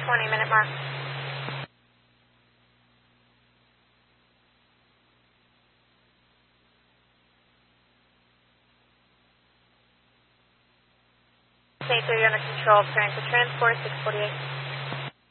20-minute mark. State 3 under control, clearing for transport, 648.